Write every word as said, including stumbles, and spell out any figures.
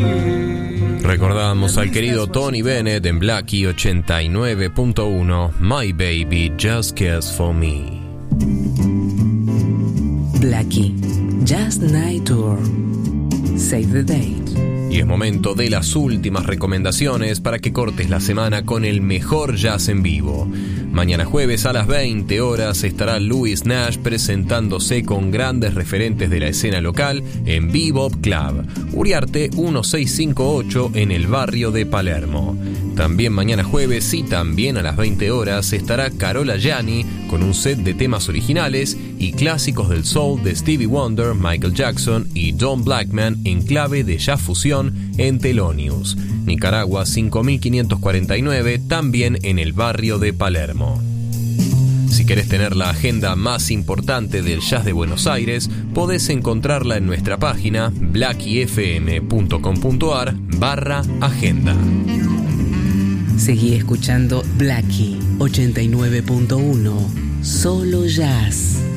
Recordamos al querido Tony Bennett en Blackie ochenta y nueve punto uno, My Baby Just Cares For Me. Blackie, Just Night Tour. Save the date. Y es momento de las últimas recomendaciones para que cortes la semana con el mejor jazz en vivo. Mañana jueves a las veinte horas estará Louis Nash presentándose con grandes referentes de la escena local en Bebop Club, Uriarte mil seiscientos cincuenta y ocho en el barrio de Palermo. También mañana jueves y también a las veinte horas estará Carola Gianni con un set de temas originales y clásicos del soul de Stevie Wonder, Michael Jackson y Don Blackman en clave de jazz fusión en Thelonious, Nicaragua cinco mil quinientos cuarenta y nueve, también en el barrio de Palermo. Si querés tener la agenda más importante del jazz de Buenos Aires, podés encontrarla en nuestra página blackiefm.com.ar barra agenda. Seguí escuchando Blackie ochenta y nueve punto uno, solo jazz.